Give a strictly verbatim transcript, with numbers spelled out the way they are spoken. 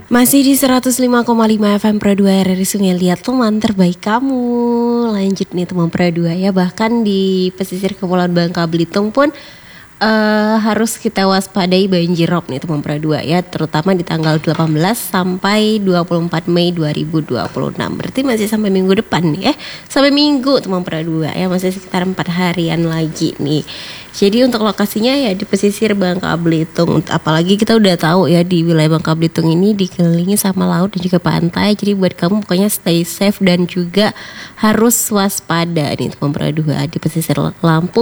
Masih di seratus lima koma lima F M Pro dua R R I Sungai Liat, teman terbaik kamu. Lanjut nih teman Pro dua ya. Bahkan di pesisir Kepulauan Bangka Belitung pun uh, harus kita waspadai banjir rob nih teman Pro dua ya. Terutama di tanggal delapan belas sampai dua puluh empat Mei dua ribu dua puluh enam. Berarti masih sampai minggu depan nih ya. Sampai minggu teman Pro dua ya. Masih sekitar empat harian lagi nih. Jadi untuk lokasinya ya di pesisir Bangka Belitung. Apalagi kita udah tahu ya di wilayah Bangka Belitung ini dikelilingi sama laut dan juga pantai. Jadi buat kamu pokoknya stay safe dan juga harus waspada nih teman Pro dua di pesisir Lampung.